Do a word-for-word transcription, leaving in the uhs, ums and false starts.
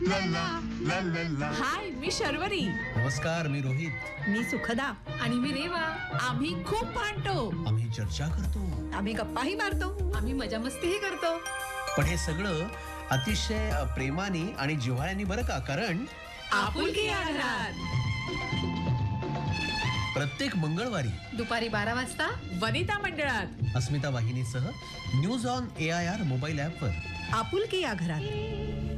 ला ला ला ला ला. हाय, मी शर्वरी. नमस्कार, मी रोहित. मी सुखदा. आणि मी रेवा. आम्ही खूप भांडतो. आम्ही चर्चा करतो. आम्ही गप्पाही मारतो. आम्ही मजा मस्तीही करतो. पण हे सगळं अतिशय प्रेमाने आणि जिव्हाळ्याने बरं का, कारण आपुलकी या घरात. प्रत्येक मंगळवारी दुपारी बारा वाजता वनिता मंडळात अस्मिता वाहिनीसह news on A I R mobile ॲपवर आपुलकी या घरात.